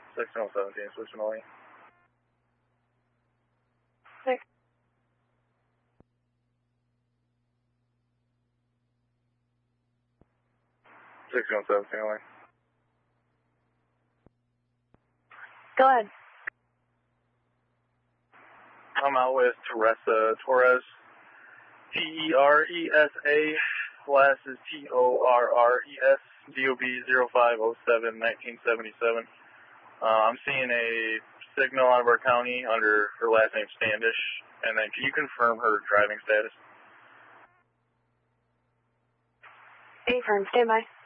1617, switching the lane. 6. 1617 lane. Go ahead. I'm out with Teresa Torres, Teresa, last is Torres, DOB 0507-1977. I'm seeing a signal out of our county under her last name Standish, and then can you confirm her driving status? Affirm, stand by.